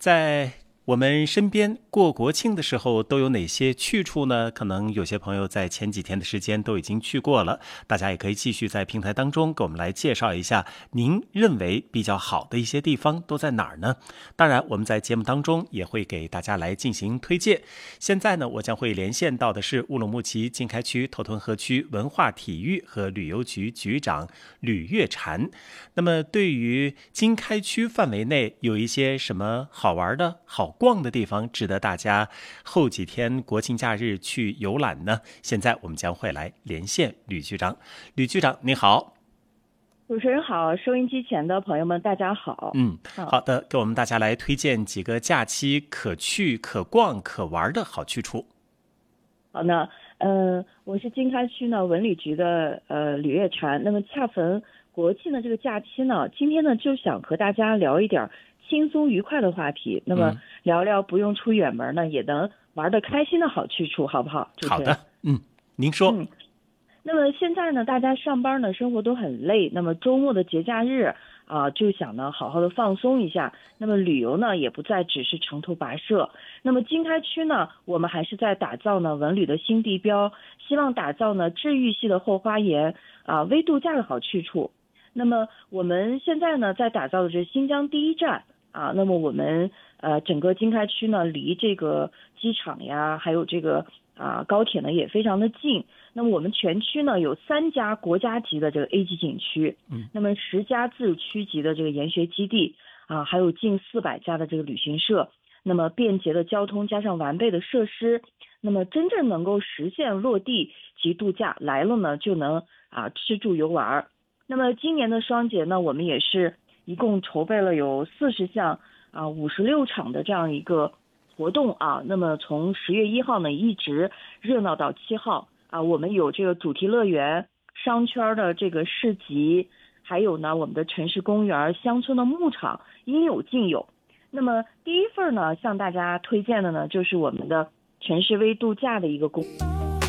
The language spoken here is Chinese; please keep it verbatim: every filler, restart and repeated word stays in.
在我们身边过国庆的时候都有哪些去处呢？可能有些朋友在前几天的时间都已经去过了，大家也可以继续在平台当中给我们来介绍一下您认为比较好的一些地方都在哪儿呢？当然我们在节目当中也会给大家来进行推荐。现在呢，我将会连线到的是乌鲁木齐经开区头屯河区文化体育和旅游局局长吕月婵。那么对于经开区范围内有一些什么好玩的好逛的地方值得大家后几天国庆假日去游览呢？现在我们将会来连线吕局长。吕局长您好。 主持人好，收音机前的朋友们大家好。 嗯，好的，给我们大家来推荐几个假期可去可逛可玩的好去处。 好呢，呃，我是经开区呢文旅局的呃吕月婵。那么恰逢国庆的这个假期呢，今天呢就想和大家聊一点轻松愉快的话题，那么聊聊不用出远门呢也能玩得开心的好去处，好不好？ 好的，嗯，您说。 嗯，那么现在呢，大家上班呢生活都很累，那么周末的节假日啊、呃，就想呢好好的放松一下。那么旅游呢也不再只是长途跋涉。那么经开区呢，我们还是在打造呢文旅的新地标，希望打造呢治愈系的后花园啊、呃，微度假的好去处。那么我们现在呢在打造的是新疆第一站啊，那么我们呃整个经开区呢离这个机场呀，还有这个啊高铁呢也非常的近。那么我们全区呢有三家国家级的这个 A 级景区，嗯，那么十家自治区级的这个研学基地啊，还有近四百家的这个旅行社。那么便捷的交通加上完备的设施，那么真正能够实现落地及度假，来了呢就能啊吃住游玩。那么今年的双节呢，我们也是一共筹备了有四十项啊五十六场的这样一个活动啊。那么从十月一号呢一直热闹到七号啊，我们有这个主题乐园、商圈的这个市集，还有呢我们的城市公园、乡村的牧场，应有尽有。那么第一份呢向大家推荐的呢就是我们的城市微度假的一个公